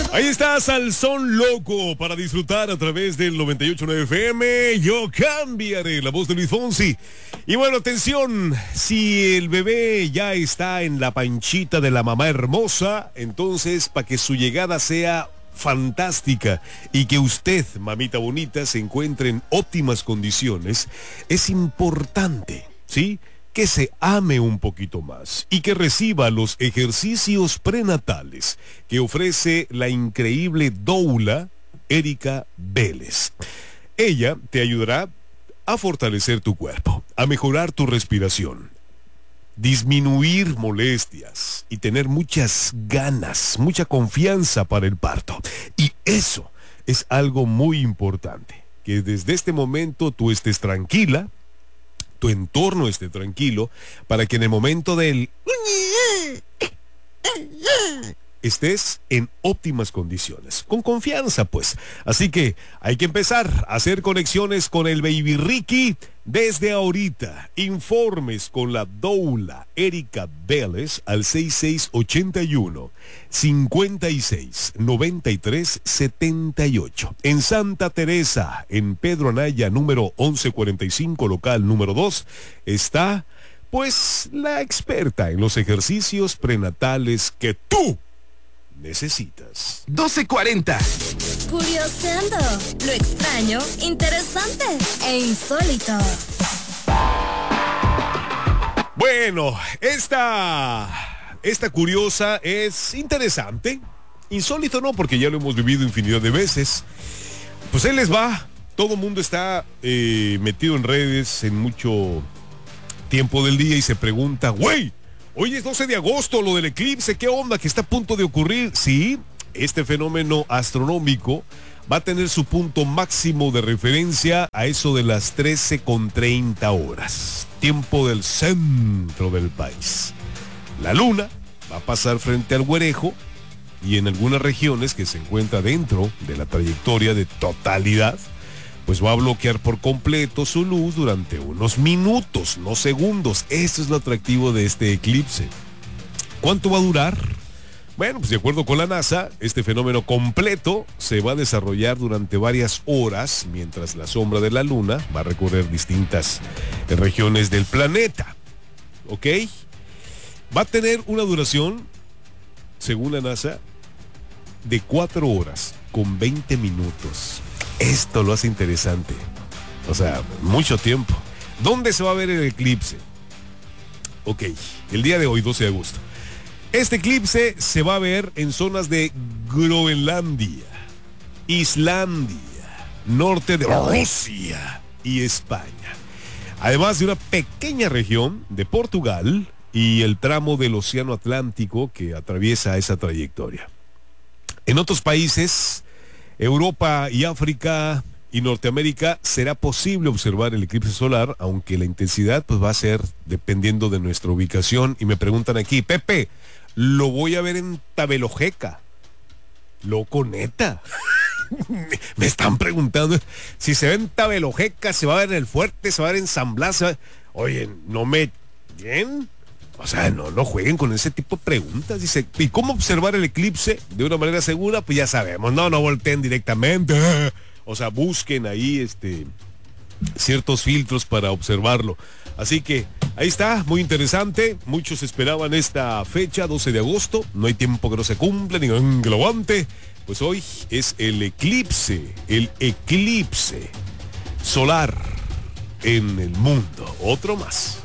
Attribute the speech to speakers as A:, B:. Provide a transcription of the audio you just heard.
A: Ahí está Salsón Loco para disfrutar a través del 98.9 FM. Yo cambiaré, la voz de Luis Fonsi. Y bueno, atención, si el bebé ya está en la panchita de la mamá hermosa, entonces para que su llegada sea fantástica y que usted, mamita bonita, se encuentre en óptimas condiciones, es importante, ¿sí?, que se ame un poquito más y que reciba los ejercicios prenatales que ofrece la increíble doula Erika Vélez. Ella te ayudará a fortalecer tu cuerpo, a mejorar tu respiración, disminuir molestias y tener muchas ganas, mucha confianza para el parto. Y eso es algo muy importante, que desde este momento tú estés tranquila, tu entorno esté tranquilo, para que en el momento del estés en óptimas condiciones, con confianza pues. Así que hay que empezar a hacer conexiones con el Baby Ricky desde ahorita. Informes con la doula Erika Vélez al 6681-569378. En Santa Teresa, en Pedro Anaya, número 1145, local número 2, está pues la experta en los ejercicios prenatales que tú necesitas.
B: 12:40.
C: Curioseando, lo extraño, interesante e insólito.
A: Bueno, esta curiosa es interesante. Insólito no, porque ya lo hemos vivido infinidad de veces. Pues ahí les va. Todo el mundo está metido en redes en mucho tiempo del día y se pregunta, güey, hoy es 12 de agosto, lo del eclipse, ¿qué onda? Que está a punto de ocurrir. Sí, este fenómeno astronómico va a tener su punto máximo de referencia a eso de las 13:30 horas, tiempo del centro del país. La luna va a pasar frente al güerejo y en algunas regiones que se encuentra dentro de la trayectoria de totalidad, pues va a bloquear por completo su luz durante unos minutos, no segundos. Esto es lo atractivo de este eclipse. ¿Cuánto va a durar? Bueno, pues de acuerdo con la NASA, este fenómeno completo se va a desarrollar durante varias horas, mientras la sombra de la luna va a recorrer distintas regiones del planeta. ¿Ok? Va a tener una duración, según la NASA, de 4 horas con 20 minutos. Esto lo hace interesante. O sea, mucho tiempo. ¿Dónde se va a ver el eclipse? Ok, el día de hoy, 12 de agosto. Este eclipse se va a ver en zonas de Groenlandia, Islandia, norte de Rusia y España. Además de una pequeña región de Portugal y el tramo del Océano Atlántico que atraviesa esa trayectoria. En otros países, Europa y África y Norteamérica, será posible observar el eclipse solar, aunque la intensidad pues va a ser dependiendo de nuestra ubicación. Y me preguntan aquí, Pepe, lo voy a ver en Tabelojeca. Loco, neta. Me están preguntando si se ve en Tabelojeca, se va a ver en El Fuerte, se va a ver en San Blas. Oye, no me... ¿Bien? O sea, no jueguen con ese tipo de preguntas. Dice, ¿y cómo observar el eclipse de una manera segura? Pues ya sabemos, no volteen directamente. O sea, busquen ahí ciertos filtros para observarlo. Así que ahí está, muy interesante. Muchos esperaban esta fecha, 12 de agosto. No hay tiempo que no se cumpla, ni que lo aguante. Pues hoy es el eclipse solar en el mundo. Otro más.